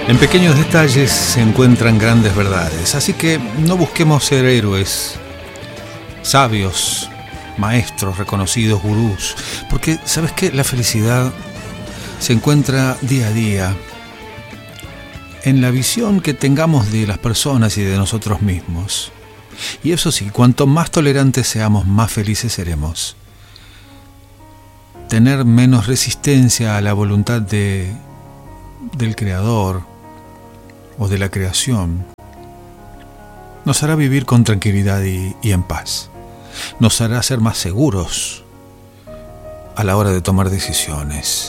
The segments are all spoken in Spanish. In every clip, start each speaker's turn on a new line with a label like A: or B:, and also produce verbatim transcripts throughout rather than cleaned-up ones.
A: En pequeños detalles se encuentran grandes verdades, así que no busquemos ser héroes, sabios, maestros, reconocidos, gurús, porque ¿sabes qué? La felicidad se encuentra día a día en la visión que tengamos de las personas y de nosotros mismos. Y eso sí, cuanto más tolerantes seamos, más felices seremos. Tener menos resistencia a la voluntad de, del Creador o de la creación nos hará vivir con tranquilidad y, y en paz. Nos hará ser más seguros a la hora de tomar decisiones.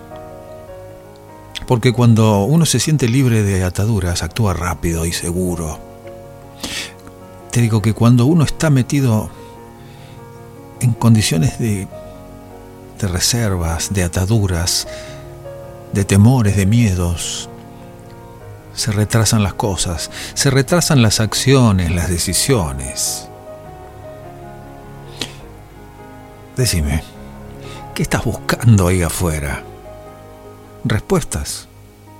A: Porque cuando uno se siente libre de ataduras, actúa rápido y seguro. Te digo que cuando uno está metido en condiciones de, de reservas, de ataduras, de temores, de miedos, se retrasan las cosas, se retrasan las acciones, las decisiones. Decime, ¿qué estás buscando ahí afuera? ¿Respuestas?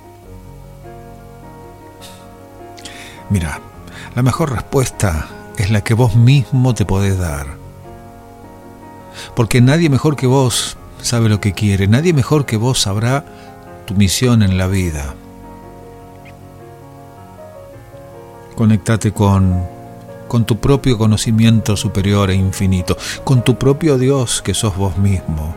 A: Mira, la mejor respuesta es la que vos mismo te podés dar. Porque nadie mejor que vos sabe lo que quiere, nadie mejor que vos sabrá tu misión en la vida. Conéctate con, con tu propio conocimiento superior e infinito, con tu propio Dios que sos vos mismo.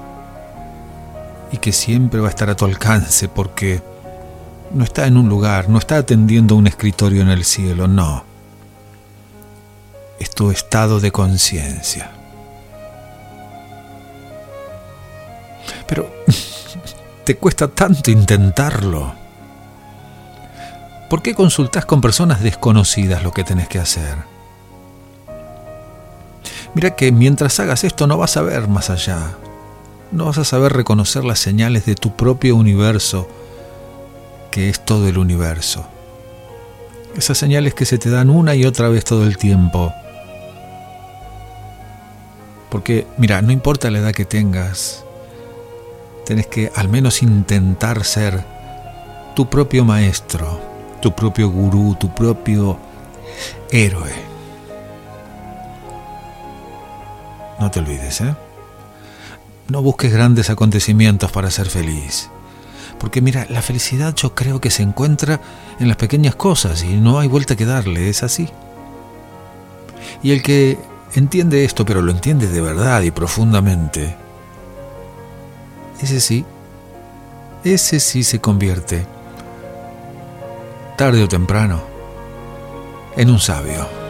A: Y que siempre va a estar a tu alcance porque no está en un lugar, no está atendiendo un escritorio en el cielo, no. Es tu estado de conciencia. Pero te cuesta tanto intentarlo. ¿Por qué consultás con personas desconocidas lo que tenés que hacer? Mira que mientras hagas esto no vas a ver más allá. No vas a saber reconocer las señales de tu propio universo, que es todo el universo. Esas señales que se te dan una y otra vez todo el tiempo. Porque, mira, no importa la edad que tengas, tenés que al menos intentar ser tu propio maestro, tu propio gurú, tu propio héroe. No te olvides, ¿eh? No busques grandes acontecimientos para ser feliz. Porque mira, la felicidad yo creo que se encuentra en las pequeñas cosas y no hay vuelta que darle, es así. Y el que entiende esto, pero lo entiende de verdad y profundamente, ese sí, ese sí se convierte, tarde o temprano, en un sabio.